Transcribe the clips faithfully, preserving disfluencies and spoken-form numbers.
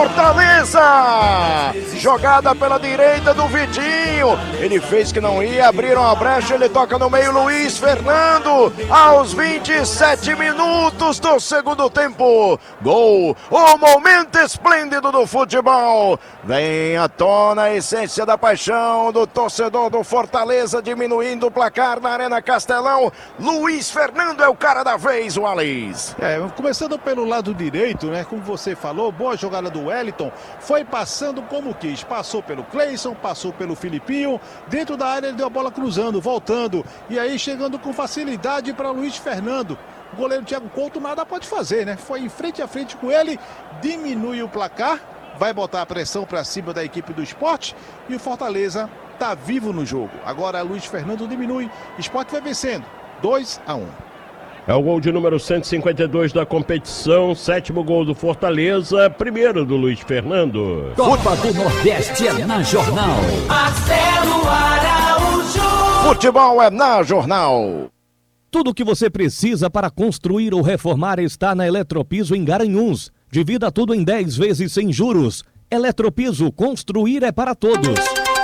Fortaleza! Jogada pela direita do Vitinho. Ele fez que não ia, abriram a brecha, ele toca no meio, Luiz Fernando. Aos vinte e sete minutos do segundo tempo. Gol! O momento esplêndido do futebol. Vem à tona a essência da paixão do torcedor do Fortaleza, diminuindo o placar na Arena Castelão. Luiz Fernando é o cara da vez, o Alex. É, começando pelo lado direito, né? Como você falou, boa jogada do Wellington. Foi passando como quis. Passou pelo Cleison, passou pelo Filipinho. Dentro da área ele deu a bola cruzando, voltando. E aí chegando com facilidade para Luiz Fernando. O goleiro Thiago Couto nada pode fazer, né? Foi em frente a frente com ele, diminui o placar, vai botar a pressão para cima da equipe do Sport e o Fortaleza tá vivo no jogo. Agora Luiz Fernando diminui, o Sport vai vencendo, dois a um. É o gol de número cento e cinquenta e dois da competição, sétimo gol do Fortaleza, primeiro do Luiz Fernando. Copa do Nordeste é na Jornal. Marcelo Araújo. Futebol é na Jornal. Tudo o que você precisa para construir ou reformar está na Eletropiso em Garanhuns. Divida tudo em dez vezes sem juros. Eletropiso, construir é para todos.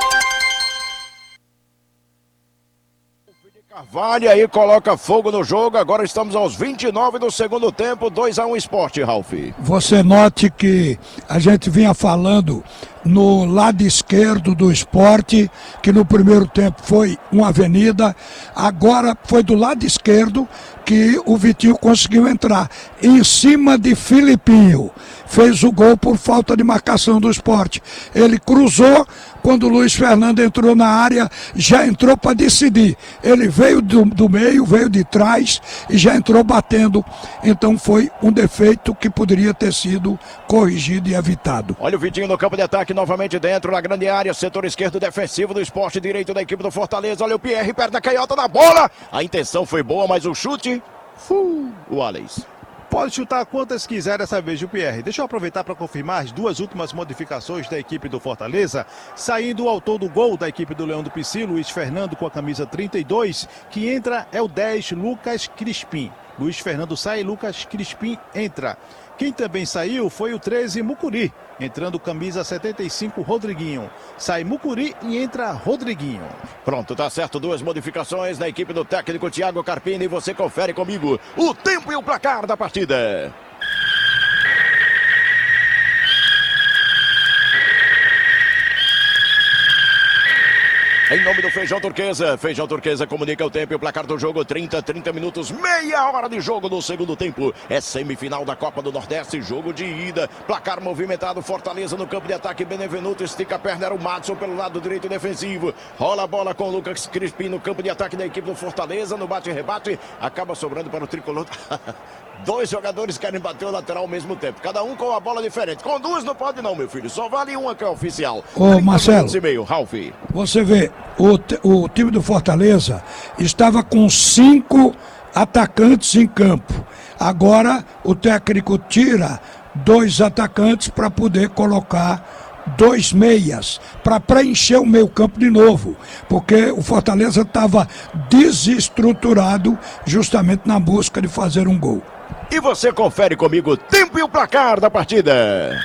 Carvalho aí coloca fogo no jogo, agora estamos aos vinte e nove do segundo tempo, dois a um Sport, Ralf. Você note que a gente vinha falando no lado esquerdo do Sport, que no primeiro tempo foi uma avenida, agora foi do lado esquerdo que o Vitinho conseguiu entrar, em cima de Filipinho, fez o gol por falta de marcação do Sport. Ele cruzou, quando o Luiz Fernando entrou na área, já entrou para decidir. Ele veio do, do meio, veio de trás e já entrou batendo. Então foi um defeito que poderia ter sido corrigido e evitado. Olha o Vitinho no campo de ataque, novamente dentro na grande área, setor esquerdo defensivo do Sport, direito da equipe do Fortaleza. Olha o Pierre perto da canhota da bola. A intenção foi boa, mas o chute, uh, o Alex. Pode chutar quantas quiser dessa vez, o Pierre. Deixa eu aproveitar para confirmar as duas últimas modificações da equipe do Fortaleza. Saindo o autor do gol da equipe do Leão do Pici, Luiz Fernando com a camisa trinta e dois. Que entra é o dez, Lucas Crispim. Luiz Fernando sai, Lucas Crispim entra. Quem também saiu foi o treze, Mucuri. Entrando camisa setenta e cinco, Rodriguinho. Sai Mucuri e entra Rodriguinho. Pronto, tá certo. Duas modificações na equipe do técnico Thiago Carpini. Você confere comigo o tempo e o placar da partida. Em nome do Feijão Turquesa, Feijão Turquesa comunica o tempo e o placar do jogo, trinta, trinta minutos, meia hora de jogo no segundo tempo. É semifinal da Copa do Nordeste, jogo de ida, placar movimentado, Fortaleza no campo de ataque, Benevenuto estica a perna, era o Madson pelo lado direito defensivo. Rola a bola com o Lucas Crispim no campo de ataque da equipe do Fortaleza, no bate-rebate, acaba sobrando para o tricolor. Dois jogadores querem bater o lateral ao mesmo tempo, cada um com uma bola diferente. Com duas não pode não, meu filho, só vale uma que é oficial. Ô Marcelo, e meio, Ralf. Você vê, o, o time do Fortaleza estava com cinco atacantes em campo. Agora o técnico tira dois atacantes para poder colocar dois meias, para preencher o meio campo de novo, porque o Fortaleza estava desestruturado justamente na busca de fazer um gol. E você confere comigo o tempo e o placar da partida.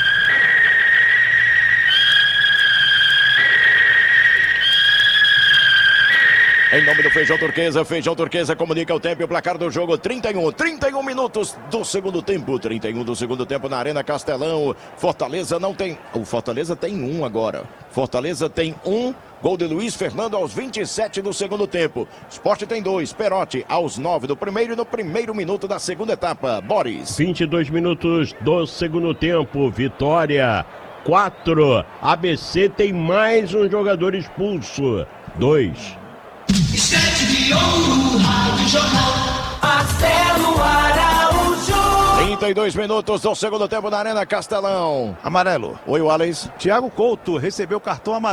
Em nome do Feijão Turquesa, Feijão Turquesa comunica o tempo e o placar do jogo, trinta e um, trinta e um minutos do segundo tempo, trinta e um do segundo tempo na Arena Castelão. Fortaleza não tem, o Fortaleza tem um agora, Fortaleza tem um, gol de Luiz Fernando aos vinte e sete do segundo tempo. Sport tem dois, Perotti aos nove do primeiro e no primeiro minuto da segunda etapa. Boris. vinte e dois minutos do segundo tempo, Vitória quatro, A B C tem mais um jogador expulso, dois. Esquete de ouro, Rádio Jornal, Marcelo Araújo. trinta e dois minutos do segundo tempo na Arena Castelão. Amarelo. Oi, Wallace. Thiago Couto recebeu cartão amarelo.